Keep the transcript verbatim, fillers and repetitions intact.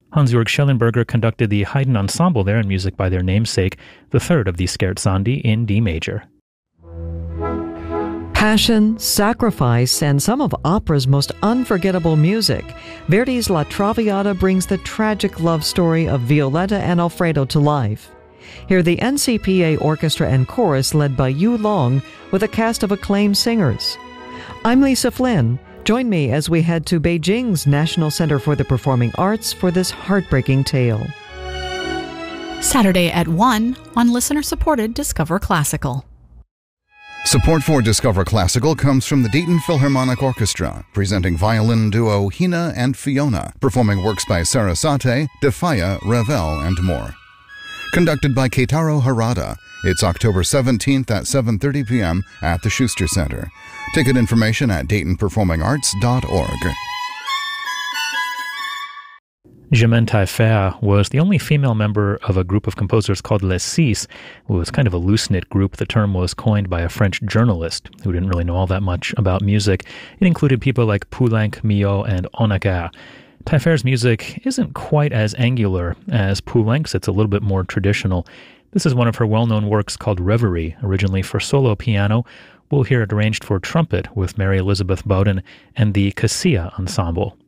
Hans-Jörg Schellenberger conducted the Haydn Ensemble there in music by their namesake, the third of the Scherzandi in D major. Passion, sacrifice, and some of opera's most unforgettable music. Verdi's La Traviata brings the tragic love story of Violetta and Alfredo to life. Hear the N C P A Orchestra and Chorus led by Yu Long with a cast of acclaimed singers. I'm Lisa Flynn. Join me as we head to Beijing's National Center for the Performing Arts for this heartbreaking tale. Saturday at one on listener-supported Discover Classical. Support for Discover Classical comes from the Dayton Philharmonic Orchestra, presenting violin duo Hina and Fiona, performing works by Sarasate, Defaya, Ravel, and more. Conducted by Keitaro Harada. It's October seventeenth at seven thirty p.m. at the Schuster Center. Ticket information at dayton performing arts dot org. Germaine Taillefer was the only female member of a group of composers called Les Six. It was kind of a loose-knit group. The term was coined by a French journalist who didn't really know all that much about music. It included people like Poulenc, Milhaud, and Honecker. Taillefer's music isn't quite as angular as Poulenc's. It's a little bit more traditional. This is one of her well-known works called Reverie, originally for solo piano. We'll hear it arranged for trumpet with Mary Elizabeth Bowden and the Cassia Ensemble.